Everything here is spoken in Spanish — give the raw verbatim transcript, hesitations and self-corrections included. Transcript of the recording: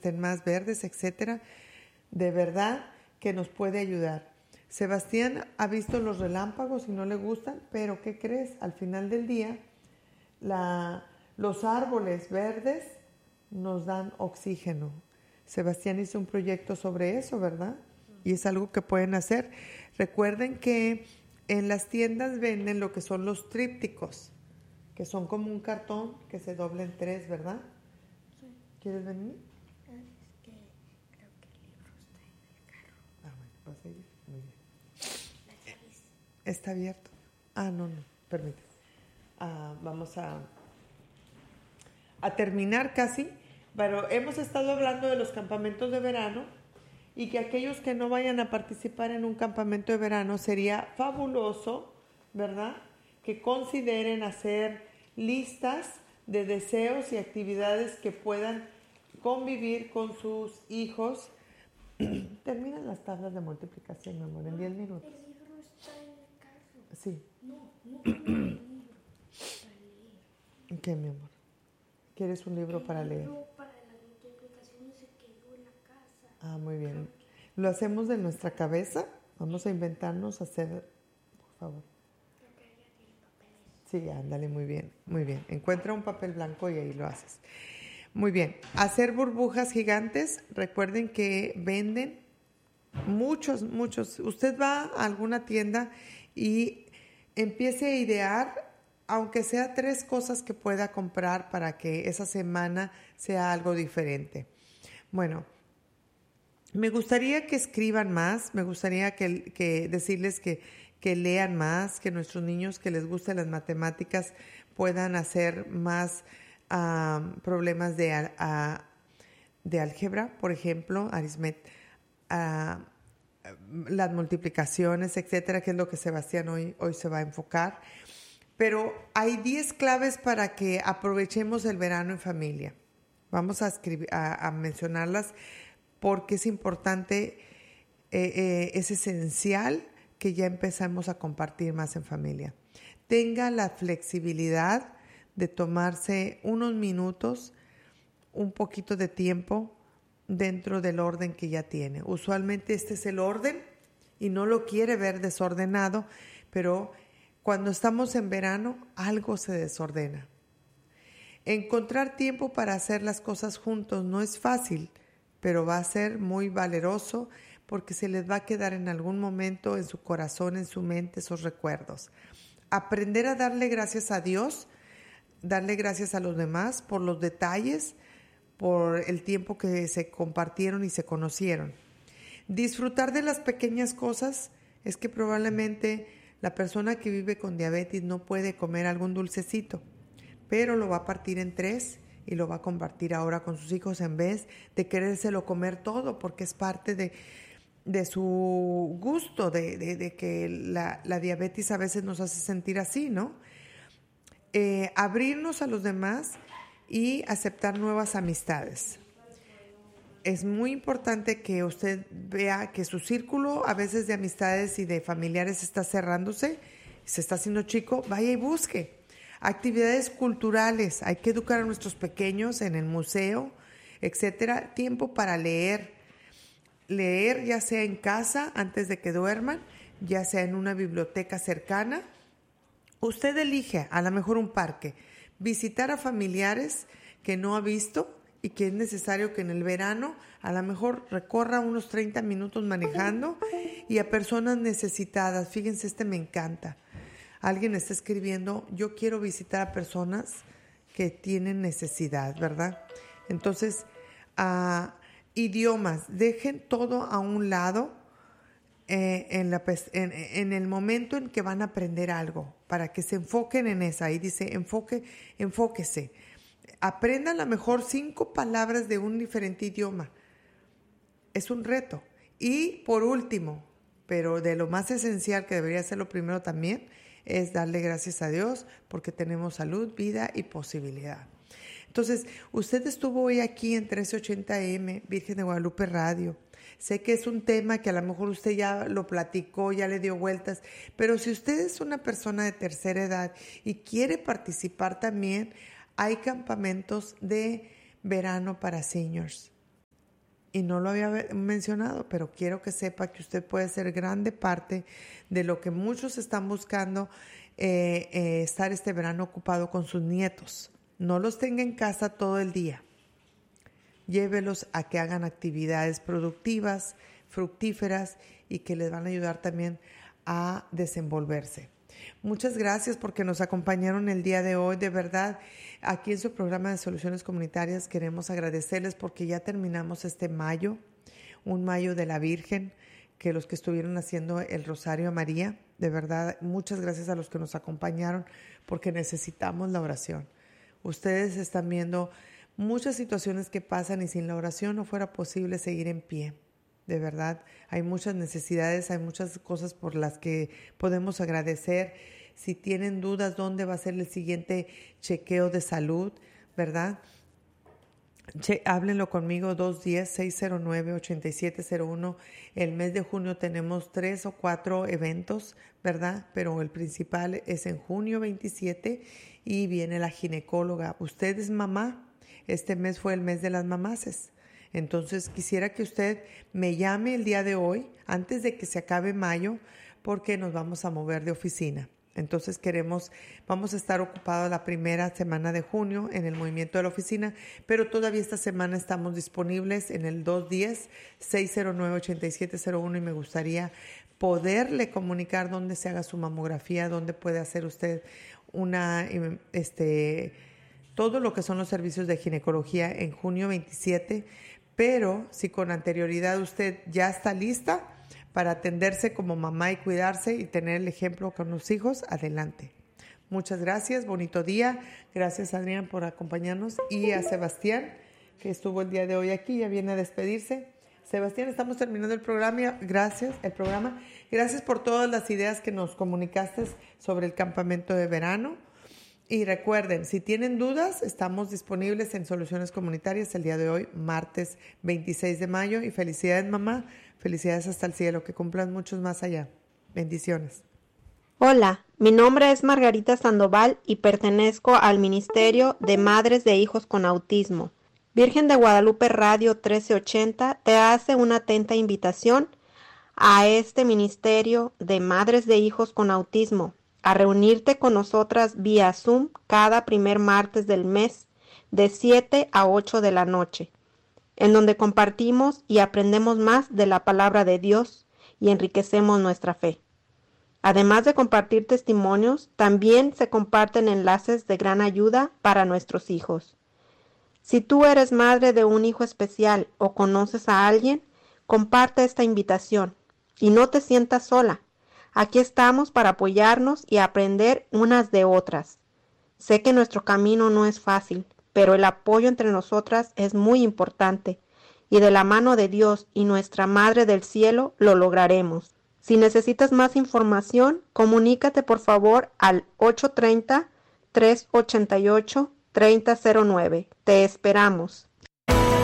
estén más verdes, etcétera. De verdad que nos puede ayudar. Sebastián ha visto los relámpagos y no le gustan, pero ¿qué crees? Al final del día, la, los árboles verdes nos dan oxígeno. Sebastián hizo un proyecto sobre eso, ¿verdad? Y es algo que pueden hacer. Recuerden que en las tiendas venden lo que son los trípticos, que son como un cartón que se dobla en tres, ¿verdad? Sí. ¿Quieres venir? Es que creo que el libro está en el carro. Ah, bueno, ¿vas a ir? Muy bien. La llaves. ¿Está abierto? Ah, no, no, permíteme. Ah, vamos a, a terminar casi, pero hemos estado hablando de los campamentos de verano y que aquellos que no vayan a participar en un campamento de verano sería fabuloso, ¿verdad?, que consideren hacer listas de deseos y actividades que puedan convivir con sus hijos. Terminan las tablas de multiplicación, mi amor, en diez minutos. El libro está en el carro. Sí. No, no quiero el libro para leer. ¿Qué, mi amor? ¿Quieres un libro para leer? El libro para las multiplicaciones se quedó en la casa. Ah, muy bien. ¿Lo hacemos de nuestra cabeza? Vamos a inventarnos hacer, por favor. Creo que ya tiene papeles. Sí, ándale, muy bien, muy bien. Encuentra un papel blanco y ahí lo haces. Muy bien. Hacer burbujas gigantes. Recuerden que venden muchos, muchos. Usted va a alguna tienda y empiece a idear, aunque sea tres cosas que pueda comprar para que esa semana sea algo diferente. Bueno, me gustaría que escriban más, me gustaría que, que decirles que, que lean más, que nuestros niños que les gusten las matemáticas puedan hacer más uh, problemas de, uh, de álgebra, por ejemplo, aritmet, uh, las multiplicaciones, etcétera, que es lo que Sebastián hoy, hoy se va a enfocar. Pero hay diez claves para que aprovechemos el verano en familia. Vamos a, escribir, a, a mencionarlas porque es importante, eh, eh, es esencial que ya empezamos a compartir más en familia. Tenga la flexibilidad de tomarse unos minutos, un poquito de tiempo dentro del orden que ya tiene. Usualmente este es el orden y no lo quiere ver desordenado, pero cuando estamos en verano, algo se desordena. Encontrar tiempo para hacer las cosas juntos no es fácil, pero va a ser muy valeroso porque se les va a quedar en algún momento en su corazón, en su mente, esos recuerdos. Aprender a darle gracias a Dios, darle gracias a los demás por los detalles, por el tiempo que se compartieron y se conocieron. Disfrutar de las pequeñas cosas es que probablemente la persona que vive con diabetes no puede comer algún dulcecito, pero lo va a partir en tres y lo va a compartir ahora con sus hijos en vez de querérselo comer todo, porque es parte de, de su gusto, de, de, de que la, la diabetes a veces nos hace sentir así, ¿no? Eh, abrirnos a los demás y aceptar nuevas amistades. Es muy importante que usted vea que su círculo a veces de amistades y de familiares está cerrándose, se está haciendo chico, vaya y busque. Actividades culturales, hay que educar a nuestros pequeños en el museo, etcétera. Tiempo para leer. Leer ya sea en casa antes de que duerman, ya sea en una biblioteca cercana. Usted elige a lo mejor un parque, visitar a familiares que no ha visto y que es necesario que en el verano a lo mejor recorra unos treinta minutos manejando, y a personas necesitadas. Fíjense, este me encanta. Alguien está escribiendo, yo quiero visitar a personas que tienen necesidad, ¿verdad? Entonces, uh, idiomas, dejen todo a un lado eh, en, la, en, en el momento en que van a aprender algo, para que se enfoquen en esa. Ahí dice, enfoque, enfóquese. Aprendan a lo mejor cinco palabras de un diferente idioma. Es un reto. Y por último, pero de lo más esencial, que debería ser lo primero también, es darle gracias a Dios porque tenemos salud, vida y posibilidad. Entonces, usted estuvo hoy aquí en trece ochenta A M, Virgen de Guadalupe Radio. Sé que es un tema que a lo mejor usted ya lo platicó, ya le dio vueltas, pero si usted es una persona de tercera edad y quiere participar también, hay campamentos de verano para seniors. y no lo había mencionado, pero quiero que sepa que usted puede ser grande parte de lo que muchos están buscando, eh, eh, estar este verano ocupado con sus nietos. No los tenga en casa todo el día. Llévelos a que hagan actividades productivas, fructíferas y que les van a ayudar también a desenvolverse. Muchas gracias porque nos acompañaron el día de hoy. De verdad, aquí en su programa de Soluciones Comunitarias queremos agradecerles porque ya terminamos este mayo, un mayo de la Virgen, que los que estuvieron haciendo el Rosario a María, de verdad, muchas gracias a los que nos acompañaron porque necesitamos la oración. Ustedes están viendo muchas situaciones que pasan y sin la oración no fuera posible seguir en pie. De verdad, hay muchas necesidades, hay muchas cosas por las que podemos agradecer. Si tienen dudas dónde va a ser el siguiente chequeo de salud, ¿verdad? Che, háblenlo conmigo, dos uno cero, seis cero nueve, ocho siete cero uno. El mes de junio tenemos tres o cuatro eventos, ¿verdad? Pero el principal es en junio veintisiete y viene la ginecóloga. Usted es mamá. Este mes fue el mes de las mamases. Entonces, quisiera que usted me llame el día de hoy, antes de que se acabe mayo, porque nos vamos a mover de oficina. Entonces, queremos, vamos a estar ocupados la primera semana de junio en el movimiento de la oficina, pero todavía esta semana estamos disponibles en el dos uno cero, seis cero nueve, ocho siete cero uno y me gustaría poderle comunicar dónde se haga su mamografía, dónde puede hacer usted una, este... todo lo que son los servicios de ginecología en junio veintisiete, pero si con anterioridad usted ya está lista para atenderse como mamá y cuidarse y tener el ejemplo con los hijos, adelante. Muchas gracias, bonito día. Gracias, Adrián, por acompañarnos y a Sebastián, que estuvo el día de hoy aquí, ya viene a despedirse. Sebastián, estamos terminando el programa. Gracias, el programa. Gracias por todas las ideas que nos comunicaste sobre el campamento de verano. Y recuerden, si tienen dudas, estamos disponibles en Soluciones Comunitarias el día de hoy, martes veintiséis de mayo. Y felicidades, mamá. Felicidades hasta el cielo. Que cumplan muchos más allá. Bendiciones. Hola, mi nombre es Margarita Sandoval y pertenezco al Ministerio de Madres de Hijos con Autismo. Virgen de Guadalupe Radio trece ochenta te hace una atenta invitación a este Ministerio de Madres de Hijos con Autismo, a reunirte con nosotras vía Zoom cada primer martes del mes de siete a ocho de la noche, en donde compartimos y aprendemos más de la palabra de Dios y enriquecemos nuestra fe. Además de compartir testimonios, también se comparten enlaces de gran ayuda para nuestros hijos. Si tú eres madre de un hijo especial o conoces a alguien, comparte esta invitación y no te sientas sola. Aquí estamos para apoyarnos y aprender unas de otras. Sé que nuestro camino no es fácil, pero el apoyo entre nosotras es muy importante y de la mano de Dios y nuestra Madre del Cielo lo lograremos. Si necesitas más información, comunícate por favor al ocho tres cero, tres ocho ocho, tres cero cero nueve. Te esperamos.